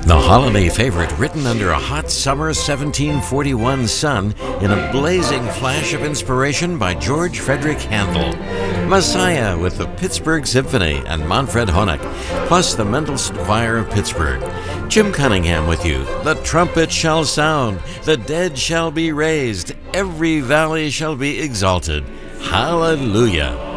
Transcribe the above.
The holiday favorite written under a hot summer 1741 sun in a blazing flash of inspiration by George Frederick Handel. Messiah with the Pittsburgh Symphony and Manfred Honeck, plus the Mendelssohn Choir of Pittsburgh. Jim Cunningham with you. The trumpet shall sound, the dead shall be raised, every valley shall be exalted. Hallelujah.